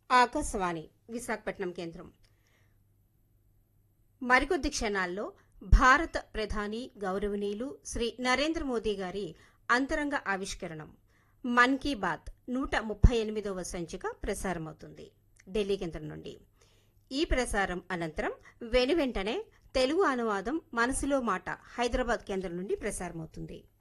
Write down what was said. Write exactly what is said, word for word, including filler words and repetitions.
ఆకాశవాణి విశాఖపట్నం కేంద్రం. మరికొద్ది క్షణాల్లో భారత ప్రధాని గౌరవనీయులు శ్రీ నరేంద్ర మోదీ గారి అంతరంగ ఆవిష్కరణం మన్ కీ బాత్ నూట ముప్పై ఎనిమిదవ సంచిక ప్రసారమవుతుంది ఢిల్లీ కేంద్రం నుండి. ఈ ప్రసారం అనంతరం వెనువెంటనే తెలుగు అనువాదం మనసులో మాట హైదరాబాద్ కేంద్రం నుండి ప్రసారమవుతుంది.